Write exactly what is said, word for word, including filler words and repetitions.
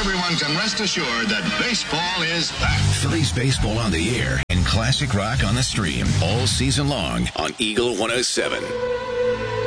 everyone can rest assured that baseball is back. Phillies baseball on the air and classic rock on the stream all season long on Eagle one oh seven.